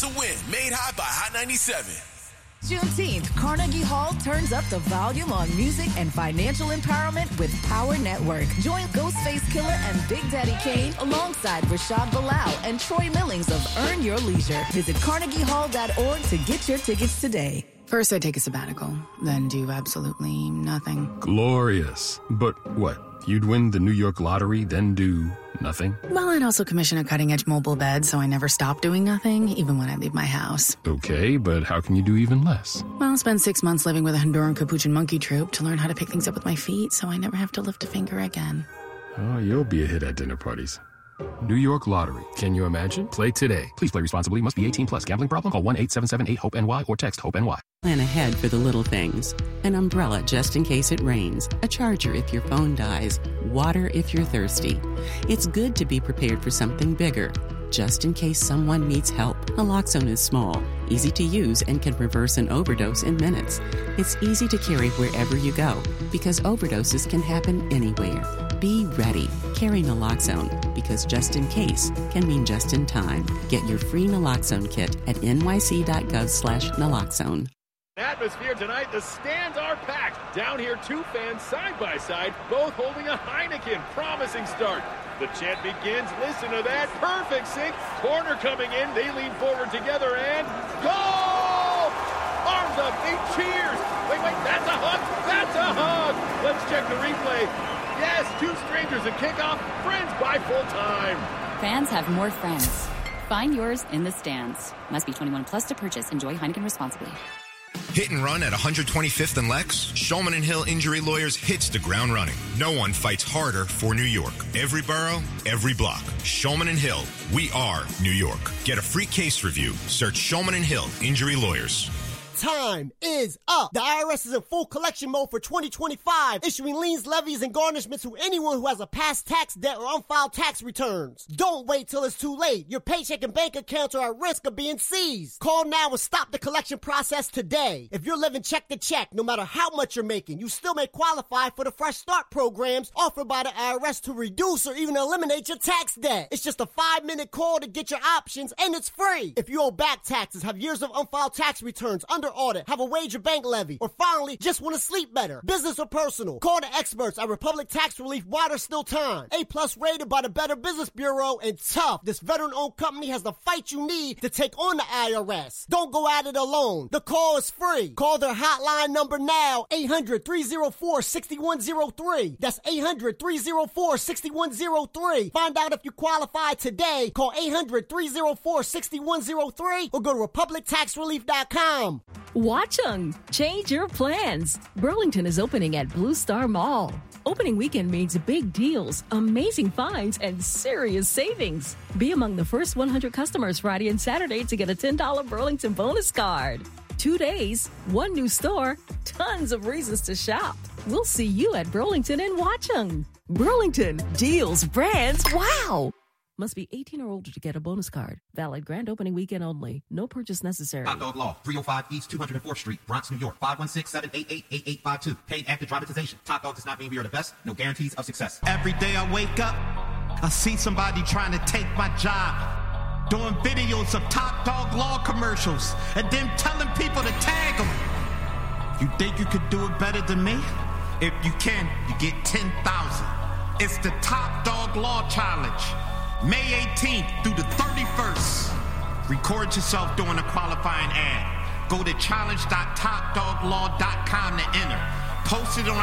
to Win, made hot by Hot 97. Juneteenth, Carnegie Hall turns up the volume on music and financial empowerment with Power Network. Join Ghostface Killer and Big Daddy Kane alongside Rashad Bilal and Troy Millings of Earn Your Leisure. Visit carnegiehall.org to get your tickets today. First, I take a sabbatical, then do absolutely nothing. Glorious. But what? You'd win the New York lottery, then do nothing? Well, I'd also commission a cutting-edge mobile bed, so I never stop doing nothing, even when I leave my house. Okay, but how can you do even less? Well, I'll spend 6 months living with a Honduran Capuchin monkey troupe to learn how to pick things up with my feet, so I never have to lift a finger again. Oh, you'll be a hit at dinner parties. New York Lottery. Can you imagine? Play today. Please play responsibly. Must be 18 plus. Gambling problem? Call 1-877-8-HOPE-NY or text HOPE-NY. Plan ahead for the little things. An umbrella just in case it rains. A charger if your phone dies. Water if you're thirsty. It's good to be prepared for something bigger, just in case someone needs help. Naloxone is small, easy to use, and can reverse an overdose in minutes. It's easy to carry wherever you go, because overdoses can happen anywhere. Be ready. Carry naloxone, because just in case can mean just in time. Get your free naloxone kit at nyc.gov/naloxone. Atmosphere tonight, the stands are packed. Down here, two fans side by side, both holding a Heineken. Promising start. The chant begins. Listen to that. Perfect sync. Corner coming in. They lean forward together and goal! Arms up. They cheers. Wait, that's a hug. That's a hug. Let's check the replay. Yes, two strangers at kickoff. Friends by full time. Fans have more friends. Find yours in the stands. Must be 21 plus to purchase. Enjoy Heineken responsibly. Hit and run at 125th and Lex? Shulman and Hill Injury Lawyers hits the ground running. No one fights harder for New York. Every borough, every block. Shulman and Hill, we are New York. Get a free case review. Search Shulman and Hill Injury Lawyers. Time is up. The IRS is in full collection mode for 2025, issuing liens, levies, and garnishments to anyone who has a past tax debt or unfiled tax returns. Don't wait till it's too late. Your paycheck and bank accounts are at risk of being seized. Call now and stop the collection process today. If you're living check to check, no matter how much you're making, you still may qualify for the Fresh Start programs offered by the IRS to reduce or even eliminate your tax debt. It's just a 5-minute call to get your options, and it's free. If you owe back taxes, have years of unfiled tax returns, under audit, have a wage or bank levy, or finally just want to sleep better, business or personal, call the experts at Republic Tax Relief while there's still time. A+ rated by the Better Business Bureau, and tough. This veteran-owned company has the fight you need to take on the IRS. Don't go at it alone. The call is free. Call their hotline number now, 800-304-6103. That's 800-304-6103. Find out if you qualify today. Call 800-304-6103 or go to republictaxrelief.com. Watchung, change your plans. Burlington is opening at Blue Star Mall. Opening weekend means big deals, amazing finds, and serious savings. Be among the first 100 customers Friday and Saturday to get a $10 Burlington bonus card. 2 days, one new store, tons of reasons to shop. We'll see you at Burlington and Watchung. Burlington, deals, brands, wow! Must be 18 or older to get a bonus card. Valid grand opening weekend only. No purchase necessary. Hot Dog Law, 305 East 204th Street, Bronx, New York, 516-788-8852. Paid active dramatization. Top Dog does not mean we are the best. No guarantees of success. Every day I wake up, I see somebody trying to take my job. Doing videos of Top Dog Law commercials and then telling people to tag them. You think you could do it better than me? If you can, you get 10,000. It's the Top Dog Law Challenge. May 18th through the 31st. Record yourself doing a qualifying ad. Go to challenge.topdoglaw.com to enter. Post it on